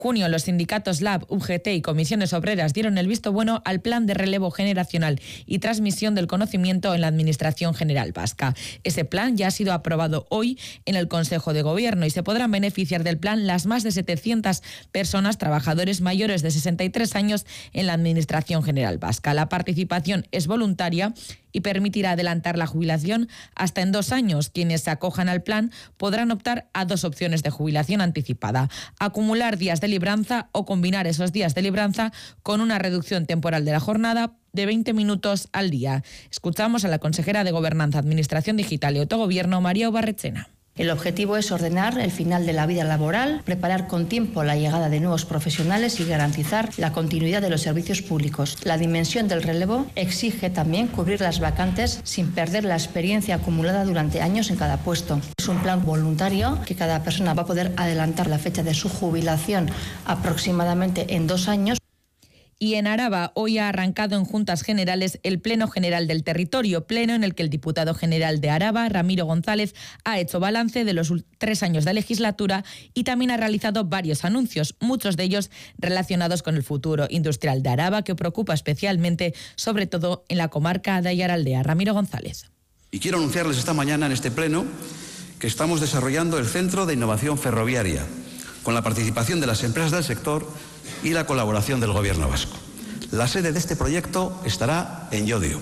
junio, los sindicatos LAB, UGT y comisiones obreras dieron el visto bueno al plan de relevo generacional y transmisión del conocimiento en la Administración General Vasca. Ese plan ya ha sido aprobado hoy en el Consejo de Gobierno y se podrán beneficiar del plan las más de 700 personas, trabajadores mayores de 63 años en la Administración General Vasca. La participación es voluntaria y permitirá adelantar la jubilación hasta en 2 años. Quienes se acojan al plan podrán optar a 2 opciones de jubilación anticipada: acumular días de libranza o combinar esos días de libranza con una reducción temporal de la jornada de 20 minutos al día. Escuchamos a la consejera de Gobernanza, Administración Digital y Autogobierno, María Ubarretxena. El objetivo es ordenar el final de la vida laboral, preparar con tiempo la llegada de nuevos profesionales y garantizar la continuidad de los servicios públicos. La dimensión del relevo exige también cubrir las vacantes sin perder la experiencia acumulada durante años en cada puesto. Es un plan voluntario que cada persona va a poder adelantar la fecha de su jubilación aproximadamente en 2 años. Y en Araba, hoy ha arrancado en Juntas Generales el Pleno General del Territorio, pleno en el que el diputado general de Araba, Ramiro González, ha hecho balance de los 3 años de legislatura y también ha realizado varios anuncios, muchos de ellos relacionados con el futuro industrial de Araba, que preocupa especialmente, sobre todo en la comarca de Aiaraldea. Ramiro González. Y quiero anunciarles esta mañana en este pleno que estamos desarrollando el Centro de Innovación Ferroviaria, con la participación de las empresas del sector y la colaboración del Gobierno vasco. La sede de este proyecto estará en Llodio.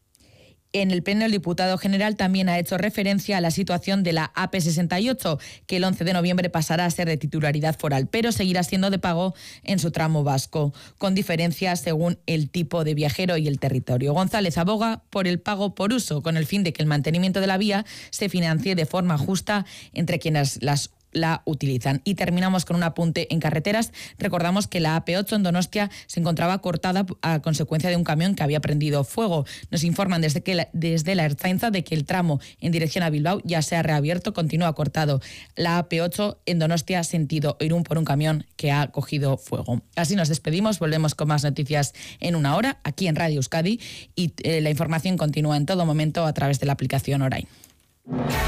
En el pleno, el diputado general también ha hecho referencia a la situación de la AP68, que el 11 de noviembre pasará a ser de titularidad foral, pero seguirá siendo de pago en su tramo vasco, con diferencias según el tipo de viajero y el territorio. González aboga por el pago por uso, con el fin de que el mantenimiento de la vía se financie de forma justa entre quienes la utilizan. Y terminamos con un apunte en carreteras. Recordamos que la AP8 en Donostia se encontraba cortada a consecuencia de un camión que había prendido fuego. Nos informan desde la Ertzaintza de que el tramo en dirección a Bilbao ya se ha reabierto, continúa cortado la AP8 en Donostia sentido Irún por un camión que ha cogido fuego. Así nos despedimos, volvemos con más noticias en 1 hora aquí en Radio Euskadi y la información continúa en todo momento a través de la aplicación Orain.